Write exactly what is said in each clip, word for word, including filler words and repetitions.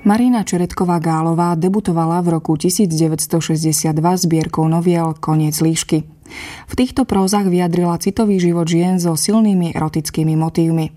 Marina Čeretková-Gálová debutovala v roku devätnásťstošesťdesiatdva zbierkou noviel Koniec líšky. V týchto prózach vyjadrila citový život žien so silnými erotickými motívmi.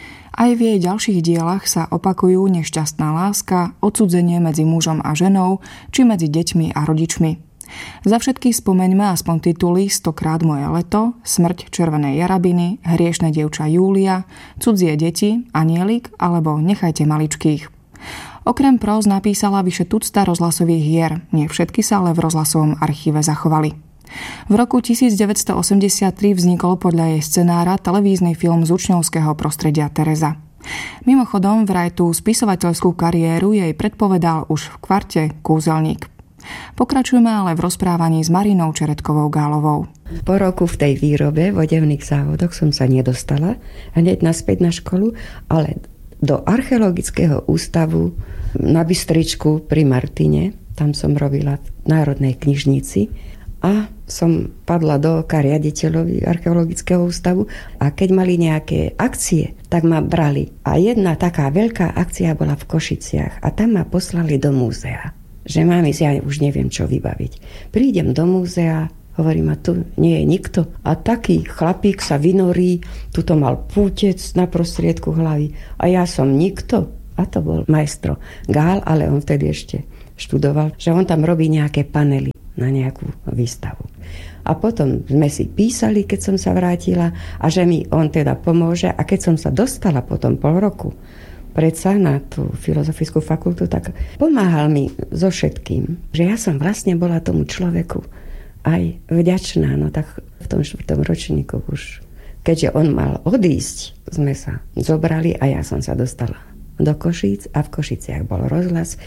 Aj v jej ďalších dielach sa opakujú nešťastná láska, odcudzenie medzi mužom a ženou či medzi deťmi a rodičmi. Za všetky spomeňme aspoň tituly Stokrát moje leto, Smrť červenej jarabiny, Hriešne dievča Júlia, Cudzie deti, Anielik alebo Nechajte maličkých. Okrem próz napísala vyše tucta rozhlasových hier, nie všetky sa ale v rozhlasovom archíve zachovali. V roku devätnásťstoosemdesiattri vznikol podľa jej scenára televízny film z učňovského prostredia Tereza. Mimochodom, vraj tú spisovateľskú kariéru jej predpovedal už v kvarte Kúzelník. Pokračujeme ale v rozprávaní s Marinou Čeretkovou-Gálovou. Po roku v tej výrobe v odevných závodoch som sa nedostala hneď naspäť na školu, ale do archeologického ústavu na Bystričku pri Martine. Tam som robila v Národnej knižnici a som padla do oka riaditeľovi archeologického ústavu a keď mali nejaké akcie, tak ma brali. A jedna taká veľká akcia bola v Košiciach a tam ma poslali do múzea. Že mám ísť, ja už neviem, čo vybaviť. Prídem do múzea, hovorím, a tu nie je nikto. A taký chlapík sa vynorí, tuto mal pútec na prostriedku hlavy. A ja som nikto. A to bol maestro Gál, ale on vtedy ešte študoval, že on tam robí nejaké panely na nejakú výstavu. A potom sme si písali, keď som sa vrátila, a že mi on teda pomôže. A keď som sa dostala potom pol roku predsa na tú filozofickú fakultu, tak pomáhal mi so všetkým. Že ja som vlastne bola tomu človeku aj vďačná, no tak v tom štvrtom ročníku už, keďže on mal odísť, sme sa zobrali a ja som sa dostala do Košíc a v Košiciach bol rozhlas.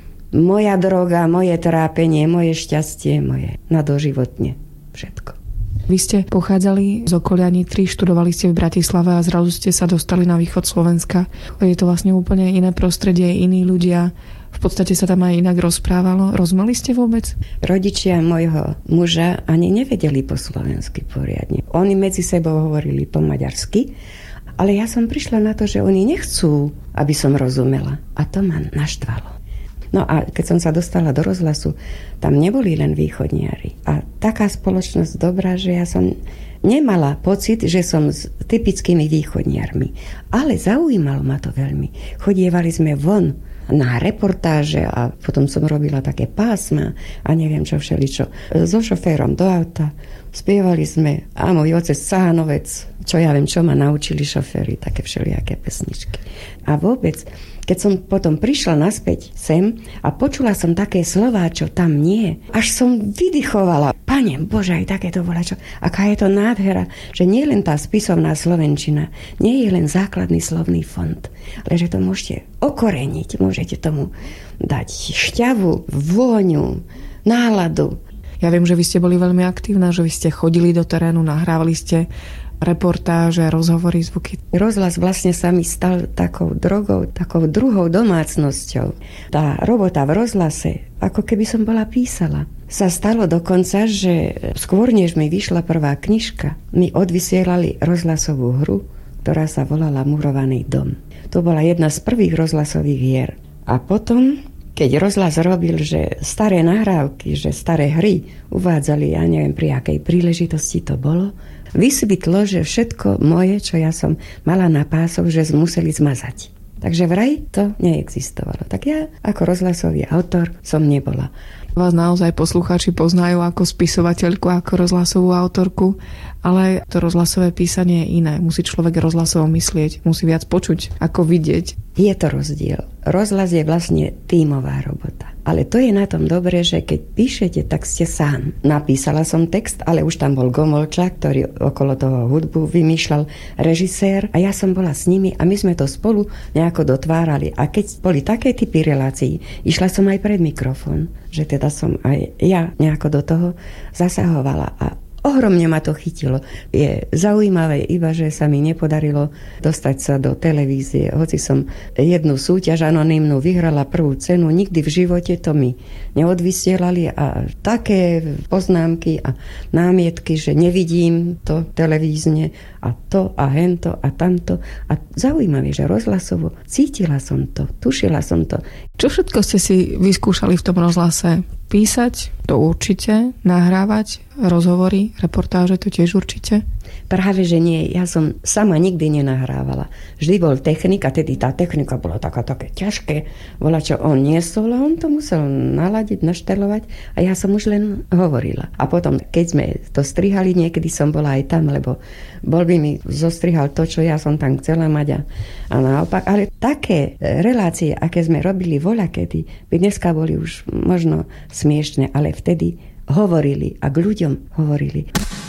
Moja droga, moje trápenie, moje šťastie, moje na doživotne všetko. Vy ste pochádzali z okolia Nitry, študovali ste v Bratislave a zrazu ste sa dostali na východ Slovenska. Je to vlastne úplne iné prostredie, iní ľudia. V podstate sa tam aj inak rozprávalo. Rozumeli ste vôbec? Rodičia môjho muža ani nevedeli po slovensky poriadne. Oni medzi sebou hovorili po maďarsky, ale ja som prišla na to, že oni nechcú, aby som rozumela. A to ma naštvalo. No a keď som sa dostala do rozhlasu, tam neboli len východniari. A taká spoločnosť dobrá, že ja som nemala pocit, že som s typickými východniarmi. Ale zaujímalo ma to veľmi. Chodievali sme von na reportáže a potom som robila také pásma a neviem čo všeličo. So šoférom do auta spievali sme a môj otec Sánovec, čo ja viem, čo ma naučili šoféry, také všelijaké pesničky. A vôbec, keď som potom prišla naspäť sem a počula som také slová, čo tam nie, až som vydychovala. Pane Bože, aj takéto bola čo. Aká je to nádhera, že nie len tá spisovná slovenčina, nie je len základný slovný fond, ale že to môžete okoreniť, môžete tomu dať šťavu, vôňu, náladu. Ja viem, že vy ste boli veľmi aktívna, že vy ste chodili do terénu, nahrávali ste reportáže, rozhovory, zvuky. Rozhlas vlastne sa mi stal takou drogou, takou druhou domácnosťou. Tá robota v rozhlase, ako keby som bola písala. Sa stalo dokonca, že skôr než mi vyšla prvá knižka, mi odvysielali rozhlasovú hru, ktorá sa volala Murovaný dom. To bola jedna z prvých rozhlasových hier. A potom, keď rozhlas robil, že staré nahrávky, že staré hry uvádzali, ja neviem pri akej príležitosti to bolo, vysvetlo, že všetko moje, čo ja som mala na pásoch, že museli zmazať. Takže vraj to neexistovalo. Tak ja ako rozhlasový autor som nebola. Vás naozaj poslucháči poznajú ako spisovateľku, ako rozhlasovú autorku, ale to rozhlasové písanie je iné. Musí človek rozhlasovo myslieť, musí viac počuť, ako vidieť. Je to rozdiel. Rozhlas je vlastne tímová robota. Ale to je na tom dobré, že keď píšete, tak ste sám. Napísala som text, ale už tam bol Gomolčák, ktorý okolo toho hudbu vymýšľal, režisér, a ja som bola s nimi a my sme to spolu nejako dotvárali. A keď boli také typy relácií, išla som aj pred mikrofón, že teda som aj ja nejako do toho zasahovala. A ohromne ma to chytilo. Je zaujímavé iba, že sa mi nepodarilo dostať sa do televízie. Hoci som jednu súťaž anonymnú vyhrala prvú cenu, nikdy v živote to mi neodvysielali a také poznámky a námietky, že nevidím to televízne a to a hento a tamto. A zaujímavé, že rozhlasovo cítila som to, tušila som to. Čo všetko ste si vyskúšali v tom rozhlase? Písať? To určite. Nahrávať? Rozhovory? Reportáže? To tiež určite? Práve, že nie. Ja som sama nikdy nenahrávala. Vždy bol technik a tedy tá technika bola taká, také ťažké. Bola, čo on niesol a on to musel naladiť, naštelovať a ja som už len hovorila. A potom, keď sme to strihali, niekedy som bola aj tam, lebo bol by mi zostrihal to, čo ja som tam chcela mať a, a naopak. Ale také relácie, aké sme robili voľakedy, by dneska boli už možno smiešne, ale vtedy hovorili a k ľuďom hovorili.